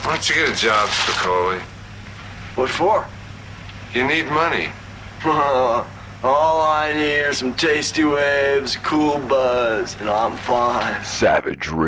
Why don't you get a job, Spicoli? What for? You need money. All I need are some tasty waves, cool buzz, and I'm fine. Savage